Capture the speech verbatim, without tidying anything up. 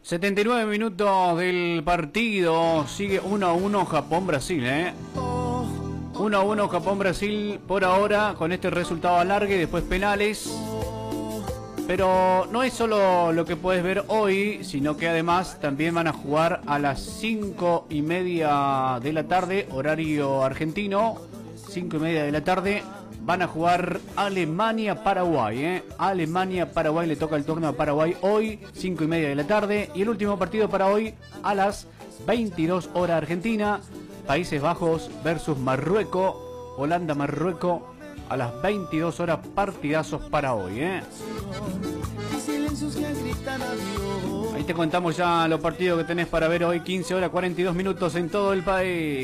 setenta y nueve minutos del partido. Sigue uno a uno Japón-Brasil, ¿eh? uno a uno Japón-Brasil por ahora, con este resultado alargue, después penales. Pero no es solo lo que puedes ver hoy, sino que además también van a jugar a las cinco y media de la tarde, horario argentino. cinco y media de la tarde. Van a jugar Alemania-Paraguay, ¿eh? Alemania-Paraguay, le toca el turno a Paraguay hoy, cinco y media de la tarde. Y el último partido para hoy a las veintidós horas Argentina. Países Bajos versus Marruecos. Holanda-Marruecos a las veintidós horas, partidazos para hoy, ¿eh? Ahí te contamos ya los partidos que tenés para ver hoy, quince horas cuarenta y dos minutos en todo el país.